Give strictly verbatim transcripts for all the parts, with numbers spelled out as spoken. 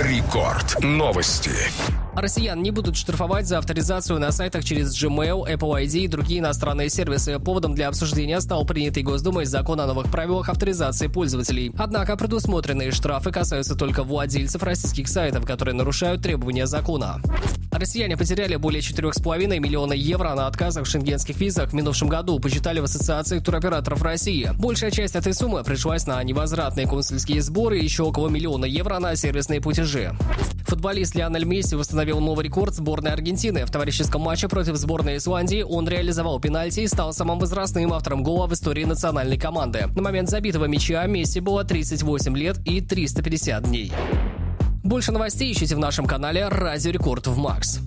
Рекорд. Новости. Россиян не будут штрафовать за авторизацию на сайтах через Gmail, Apple ай ди и другие иностранные сервисы. Поводом для обсуждения стал принятый Госдумой закон о новых правилах авторизации пользователей. Однако предусмотренные штрафы касаются только владельцев российских сайтов, которые нарушают требования закона. Россияне потеряли более четыре с половиной миллиона евро на отказах в шенгенских визах в минувшем году, посчитали в Ассоциации туроператоров России. Большая часть этой суммы пришлась на невозвратные консульские сборы и еще около миллиона евро на сервисные платежи. Футболист Лионель Месси восстановил новый рекорд сборной Аргентины. В товарищеском матче против сборной Исландии он реализовал пенальти и стал самым возрастным автором гола в истории национальной команды. На момент забитого мяча Месси было тридцать восемь лет и триста пятьдесят дней. Больше новостей ищите в нашем канале «Радио Рекорд в Макс».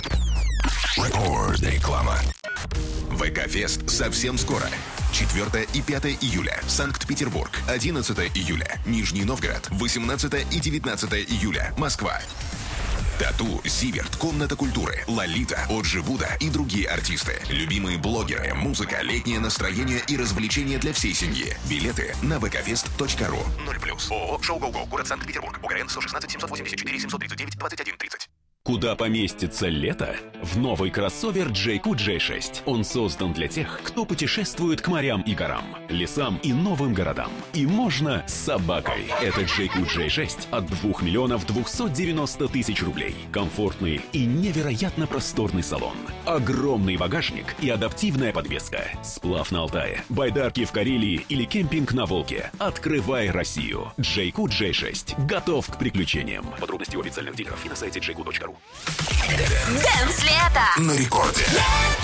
Реклама. ВК-фест совсем скоро. четвёртое и пятое июля. Санкт-Петербург. одиннадцатое июля. Нижний Новгород. восемнадцатое и девятнадцатое июля. Москва. Тату, Зиверт, Комната культуры, Лолита, Оджи Буда и другие артисты. Любимые блогеры, музыка, летнее настроение и развлечения для всей семьи. Билеты на вэ ка фест точка ру. ноль плюс. ООО «Шоу Гоу-Гоу», город Санкт-Петербург. ОГРН сто шестнадцать семьсот восемьдесят четыре семьсот тридцать девять двадцать один тридцать. Куда поместится лето? В новый кроссовер джей кью джей шесть. Он создан для тех, кто путешествует к морям и горам, лесам и новым городам. И можно с собакой. Это джей кью джей шесть от двух миллионов двухсот девяноста тысяч рублей. Комфортный и невероятно просторный салон. Огромный багажник и адаптивная подвеска. Сплав на Алтае, байдарки в Карелии или кемпинг на Волге. Открывай Россию. джей кью джей шесть. Готов к приключениям. Подробности у официальных дилеров и на сайте джей кью точка ру. Дэнс лето На рекорде.